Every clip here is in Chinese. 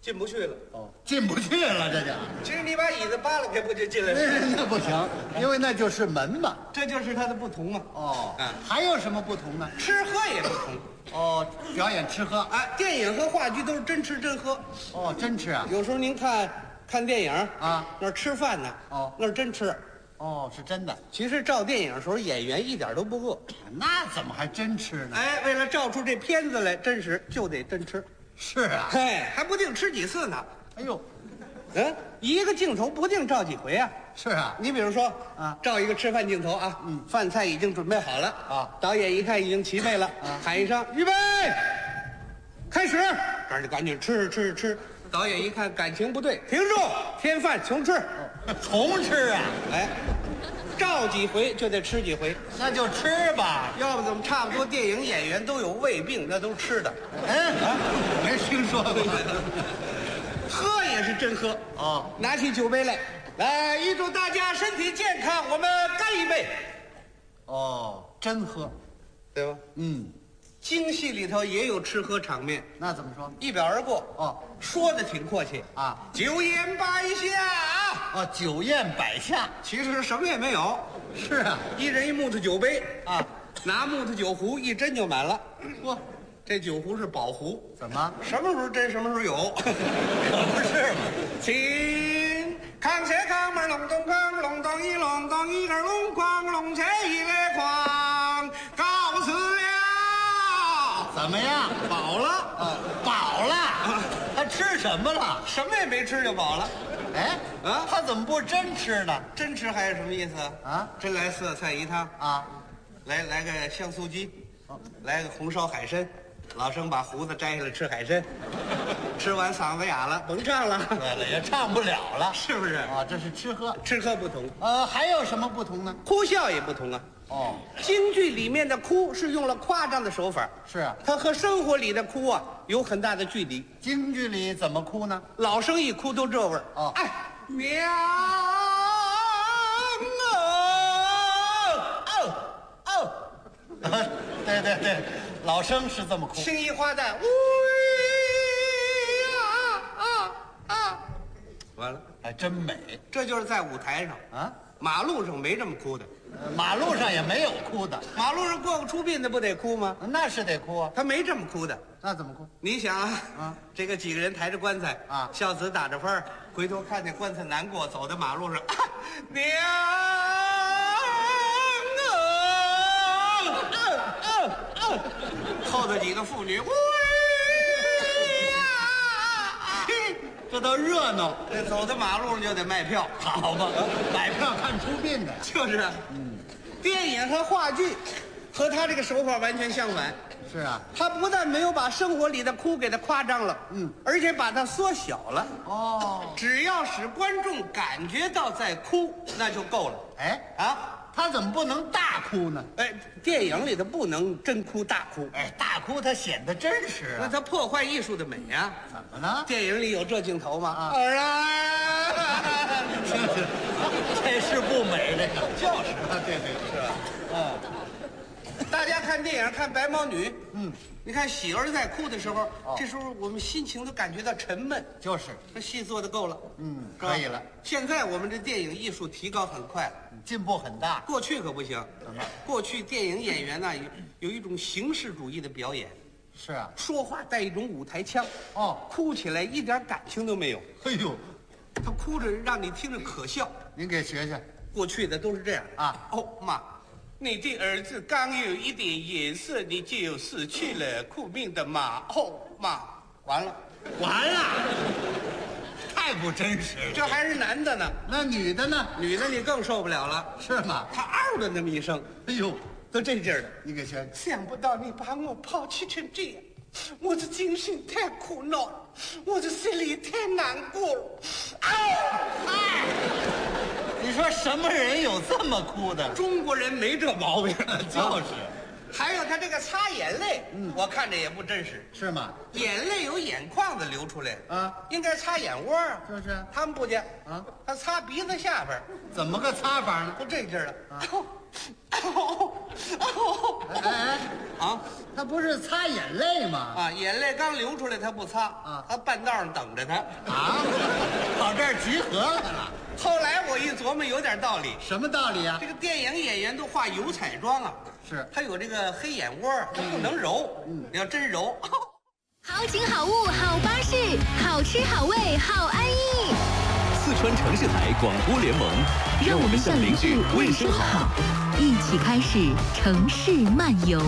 进不去了。 哦，进不去了，这就。 其实你把椅子扒拉开，不就进来了？ 那不行，因为那就是门嘛。 这就是它的不同嘛。 哦， 啊， 还有什么不同呢？ 吃喝也不同。 哦，表演吃喝。 啊，电影和话剧都是真吃真喝。 哦，真吃啊。 有时候您看电影啊， 那儿吃饭呢。 哦， 那是真吃。 哦，是真的。 其实照电影的时候，演员一点都不饿。 那怎么还真吃呢？ 哎，为了照出这片子来真实，就得真吃。 是啊。 嘿，还不定吃几次呢。 哎呦， 一个镜头不定照几回啊。 是啊。 你比如说啊， 照一个吃饭镜头啊，饭菜已经准备好了啊， 导演一看已经齐备了，喊一声预备，开始，这儿就赶紧吃。导演一看感情不对，停住，添饭重吃。 重吃啊？ 哎，照几回就得吃几回， 那就吃吧。 要不怎么差不多电影演员都有胃病，那都吃的。 没听说过。 喝也是真喝哦， 拿起酒杯来，预祝大家身体健康，我们干一杯。 哦，真喝。 对吧？京戏里头也有吃喝场面， 那怎么说？ 一表而过。 哦， 说的挺阔气啊， 酒宴摆下啊。 哦，酒宴摆下。 其实什么也没有。 是啊。 一人一木头酒杯啊， 拿木头酒壶一斟就满了。 嚯， 这酒壶是宝壶， 怎么？ 什么时候斟什么时候有。 可不是嘛。 请扛车扛门隆咚扛隆咚一个隆哐隆车一来哐，告辞了。 怎么样？ 饱了啊，饱了。他吃什么了？ 什么也没吃就饱了。 哎，他怎么不真吃呢？ 真吃还是什么意思啊？ 真来色菜一汤啊， 来个香酥鸡，来个红烧海参。老生把胡子摘下来吃海参，吃完嗓子哑了，甭唱了。 对了，也唱不了了， 是不是？ 啊，这是吃喝。 吃喝不同。 还有什么不同呢？ 哭笑也不同啊。 哦， 京剧里面的哭是用了夸张的手法。 是啊， 它和生活里的哭啊有很大的距离。 京剧里怎么哭呢？ 老生一哭都这味儿。 哦， 哎，娘对，老生是这么哭。 青衣花旦，完了， 还真美。 这就是在舞台上啊， 马路上没这么哭的。 马路上也没有哭的。 马路上过个出殡的不得哭吗？ 那是得哭啊。 他没这么哭的。 那怎么哭？ 你想啊，这个几个人抬着棺材啊， 孝子打着幡，回头看见棺材难过，走在马路上，娘后头几个妇女， 这都热闹。 这走在马路上就得卖票， 好吧，买票看出殡的。 就是啊。电影和话剧和他这个手法完全相反。 是啊， 他不但没有把生活里的哭给他夸张了，而且把它缩小了。 哦， 只要使观众感觉到在哭，那就够了。 哎啊， 他怎么不能大哭呢？ 哎，电影里头不能真哭大哭， 哎，大哭它显得真实啊。 那它破坏艺术的美呀。 怎么呢？ 电影里有这镜头吗？ 儿啊，这是不美，这个就是啊，对， 是吧？大家看电影看白毛女，你看喜儿在哭的时候，这时候我们心情都感觉到沉闷。 就是， 这戏做的够了， 可以了。 现在我们这电影艺术提高很快了， 进步很大。 过去可不行。 怎么？ 过去电影演员呢有一种形式主义的表演， 是啊。 说话带一种舞台腔，哭起来一点感情都没有。 哎呦， 他哭着让你听着可笑。 您给学学。 过去的都是这样啊。 哦妈，你的儿子刚有一点颜色，你就失去了苦命的妈。哦妈，完了， 太不真实了。 这还是男的呢， 那女的呢？ 女的你更受不了了， 是吗？ 他嗷的那么一声， 哎呦， 都这劲儿的。 你给学。 想不到你把我抛弃成这样，我的精神太苦恼了，我的心里太难过了。 你说什么人有这么哭的？ 中国人没这毛病， 就是。 还有他这个擦眼泪，我看着也不真实。 是吗？ 眼泪有眼眶子流出来啊， 应该擦眼窝啊。 就是他们不去啊， 他擦鼻子下边。 怎么个擦法呢？ 都这劲儿了。 哎， 啊他不是擦眼泪吗？ 啊！眼泪刚流出来，他不擦啊他半道上等着他。 啊，跑这儿集合来了， 后来我一琢磨，有点道理。 什么道理啊这？个电影演员都化油彩妆啊， 是他有这个黑眼窝，他不能揉。你要真揉， 好景好物好巴士，好吃好味好安逸。 四川城市台广播联盟，让我们向邻居问声好， 一起开始城市漫游。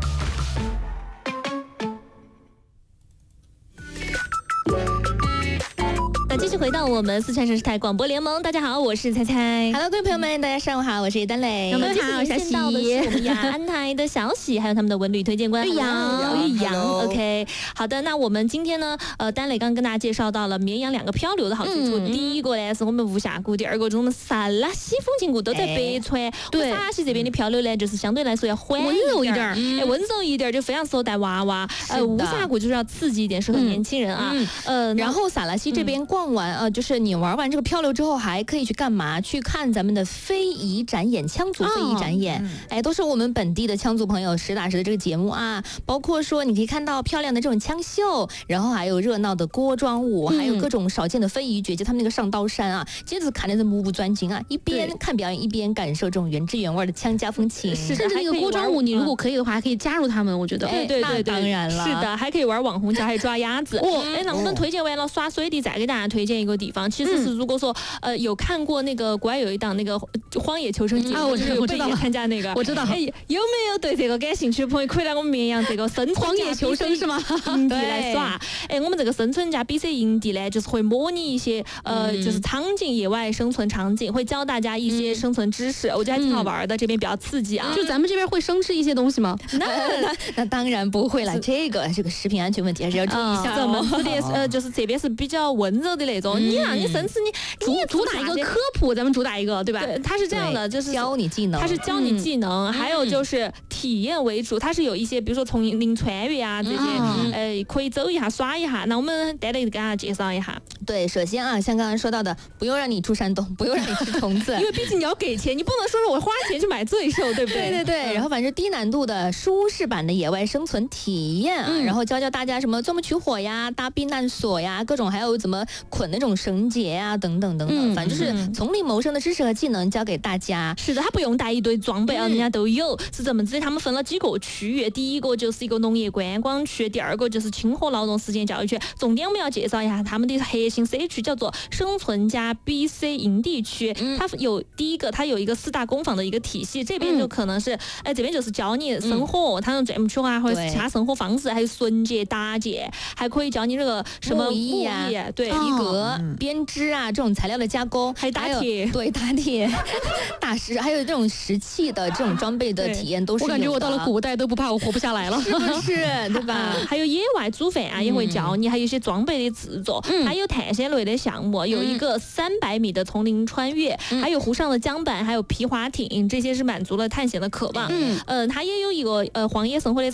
继续回到我们四川城市台广播联盟，大家好，我是猜猜。 Hello，各位朋友们，大家上午好，我是丹磊。 我们这次连线到的是我们雅安台的小喜，还有他们的文旅推荐官玉阳。OK， 好的，那我们今天呢，丹磊刚跟大家介绍到了绵阳2个漂流的好去处。第一个呢是我们巫峡谷，第二个就是我们萨拉西风景谷，都在北川。对，萨拉西这边的漂流呢，就是相对来说要缓温柔一点， 温柔一点，就非常适合带娃娃。巫峡谷就是要刺激一点，适合年轻人啊。 然后萨拉西这边逛完就是你玩完这个漂流之后，还可以去干嘛？去看咱们的非遗展演，羌族非遗展演。都是我们本地的羌族朋友实打实的这个节目啊，包括说你可以看到漂亮的这种羌绣，然后还有热闹的锅庄舞，还有各种少见的非遗绝技，他们那个上刀山啊，简直看的是目不转睛啊！一边看表演，一边感受这种原汁原味的羌家风情。 甚至那个锅庄舞，你如果可以的话，还可以加入他们，我觉得。 对， 当然了， 是的，还可以玩网红桥，还有抓鸭子。那我们推荐完了耍水的，再给大家推荐一个地方，其实是如果说有看过那个国外有一档那个荒野求生节目， 我知道参加那个， 我知道。 有没有对这个感兴趣的朋友，可以来我们绵阳这个生存荒野求生是吗？ 营地来耍。我们这个生存加 BC 营地呢，就是会模拟一些就是场景，野外生存场景，会教大家一些生存知识，我觉得还挺好玩的。这边比较刺激啊。 就咱们这边会生吃一些东西吗？ 那当然不会了，这个食品安全问题还是要注意一下。 怎么吃的？就是这边是比较温柔的那种。你让你生吃，你也主打一个科普，咱们主打一个，对吧？ 对，它是这样的，就是教你技能， 它是教你技能，还有就是体验为主。它是有一些，比如说丛林穿越啊这些，可以走一下耍一下。那我们带来给大家介绍一下。 对，首先啊，像刚刚说到的，不用让你出山洞，不用让你吃虫子， 因为毕竟你要给钱，你不能说是我花钱去买罪受，对不对？ 对。然后反正低难度的舒适版的野外生存体验啊，然后教大家什么钻木取火呀、搭避难所呀，各种还有怎么捆那种绳结呀，等等，反正就是丛林谋生的知识和技能教给大家。 是的，他不用带一堆装备啊，人家都有。是这么子，他们分了几个区域，第一个就是一个农业观光区，第二个就是轻活劳动实践教育区。重点我们要介绍一下他们的核心 C 区，叫做生存加 BC 营地区。它有第一个，它有一个4大工坊的一个体系，这边就可能是这边就是教你生火，它用钻木取火啊，或者其他生活方式，还有绳结、搭结，还可以教你这个什么木艺啊， 对， 皮革、编织啊这种材料的加工， 还有打铁， 对，打铁、打石，还有这种石器的这种装备的体验都是有的。 我感觉我到了古代都不怕我活不下来了， 是不是？对吧？ 还有野外煮饭啊，也会教你，还有一些装备的制作，还有探险类的项目，有一个300米的丛林穿越，还有湖上的桨板，还有皮划艇，这些是满足了探险的渴望。它也有一个荒野生活的